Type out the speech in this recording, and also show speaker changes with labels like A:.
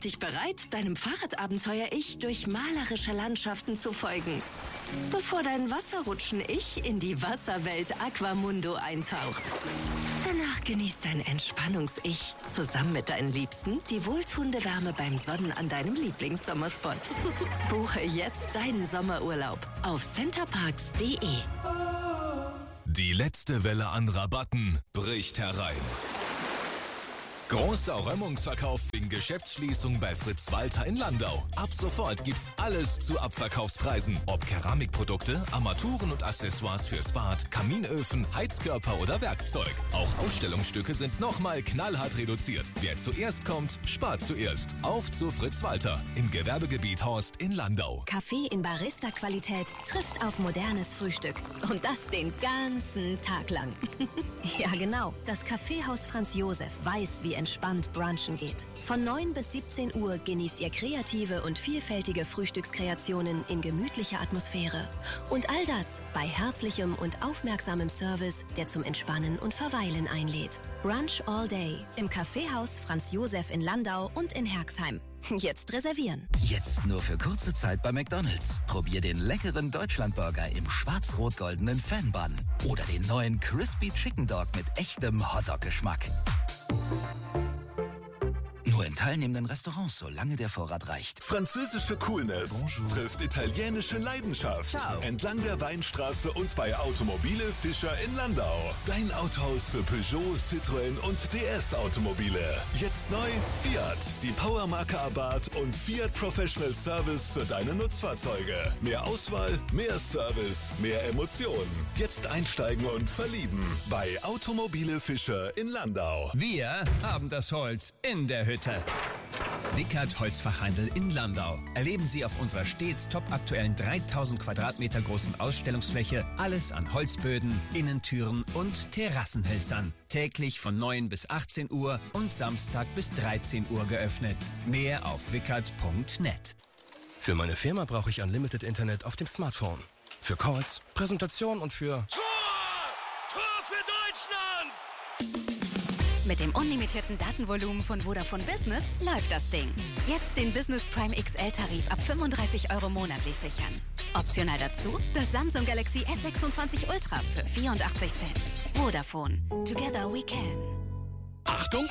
A: dich bereit, deinem Fahrradabenteuer-Ich durch malerische Landschaften zu folgen, bevor dein Wasserrutschen-Ich in die Wasserwelt Aquamundo eintaucht. Danach genießt dein Entspannungs-Ich zusammen mit deinen Liebsten die wohltuende Wärme beim Sonnen an deinem Lieblingssommerspot. Buche jetzt deinen Sommerurlaub auf centerparks.de.
B: Die letzte Welle an Rabatten bricht herein. Großer Räumungsverkauf wegen Geschäftsschließung bei Fritz Walter in Landau. Ab sofort gibt's alles zu Abverkaufspreisen. Ob Keramikprodukte, Armaturen und Accessoires fürs Bad, Kaminöfen, Heizkörper oder Werkzeug. Auch Ausstellungsstücke sind nochmal knallhart reduziert. Wer zuerst kommt, spart zuerst. Auf zu Fritz Walter im Gewerbegebiet Horst in Landau.
C: Kaffee in Barista-Qualität trifft auf modernes Frühstück. Und das den ganzen Tag lang. Ja, genau. Das Kaffeehaus Franz Josef weiß, wie entspannt brunchen geht. Von 9 bis 17 Uhr genießt ihr kreative und vielfältige Frühstückskreationen in gemütlicher Atmosphäre. Und all das bei herzlichem und aufmerksamem Service, der zum Entspannen und Verweilen einlädt. Brunch all day im Kaffeehaus Franz Josef in Landau und in Herxheim. Jetzt reservieren.
D: Jetzt nur für kurze Zeit bei McDonald's. Probier den leckeren Deutschlandburger im schwarz-rot-goldenen Fan-Bun. Oder den neuen Crispy Chicken Dog mit echtem Hotdog-Geschmack. Nur in teilnehmenden Restaurants, solange der Vorrat reicht.
E: Französische Coolness trifft italienische Leidenschaft.
D: Ciao.
E: Entlang der Weinstraße und bei Automobile Fischer in Landau. Dein Autohaus für Peugeot, Citroën und DS Automobile. Jetzt neu Fiat, die Powermarke Abarth und Fiat Professional Service für deine Nutzfahrzeuge. Mehr Auswahl, mehr Service, mehr Emotionen. Jetzt einsteigen und verlieben bei Automobile Fischer in Landau.
F: Wir haben das Holz in der Hütte. Wickert Holzfachhandel in Landau. Erleben Sie auf unserer stets topaktuellen 3000 Quadratmeter großen Ausstellungsfläche alles an Holzböden, Innentüren und Terrassenhölzern. Täglich von 9 bis 18 Uhr und Samstag bis 13 Uhr geöffnet. Mehr auf wickert.net.
B: Für meine Firma brauche ich Unlimited Internet auf dem Smartphone. Für Calls, Präsentation und für...
G: Tor für Deutschland!
H: Mit dem unlimitierten Datenvolumen von Vodafone Business läuft das Ding. Jetzt den Business Prime XL-Tarif ab 35 € monatlich sichern. Optional dazu das Samsung Galaxy S26 Ultra für 84 Cent. Vodafone. Together we can.
B: Achtung,